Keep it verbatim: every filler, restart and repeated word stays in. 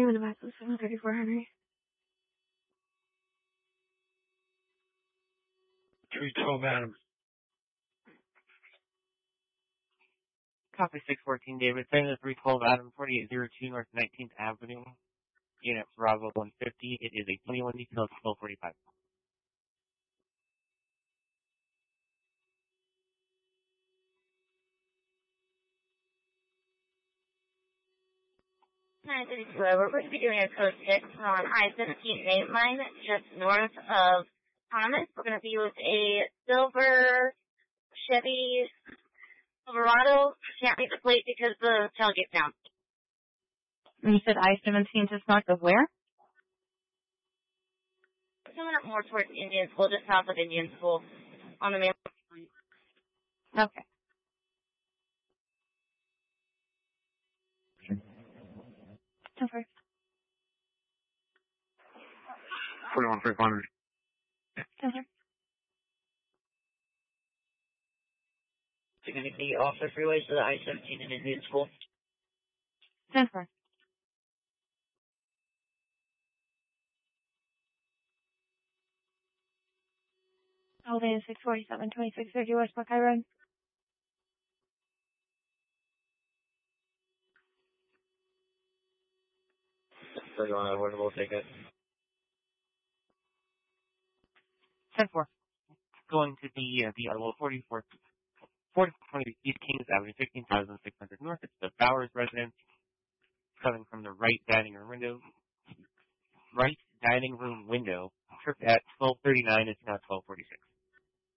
Seven of us, seven thirty-four Henry. three twelve Adam. Copy six fourteen David, sending to three twelve Adam, forty-eight oh two North nineteenth Avenue, Unit Bravo one fifty. It is a twenty-one detail, twelve forty-five. nine thirty-two, we're going to be doing a code six on I seventeen main line, just north of Thomas. We're going to be with a silver Chevy Silverado. Can't read the plate because the tailgate's down. And you said I seventeen just north of where? Coming up more towards Indian School, just south of Indian School on the main line. Okay. Over. forty-one five hundred. Over. You're going to be off the freeway to the I seventeen in Indian School. Over. All day six forty-seven, twenty-six thirty West Buckeye Road. So you want a avoidable ticket? ten four. Going to the, uh, the Arlo forty-four, forty twenty East Kings Avenue, fifteen thousand six hundred North. It's the Bowers residence. Coming from the right dining room window. Right dining room window. Trip at twelve thirty-nine. It's now twelve forty-six.